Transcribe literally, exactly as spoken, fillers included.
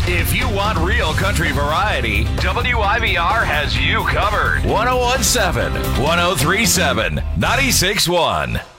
If you want real country variety, W I B R has you covered. one oh one point seven, one oh three point seven, ninety-six point one.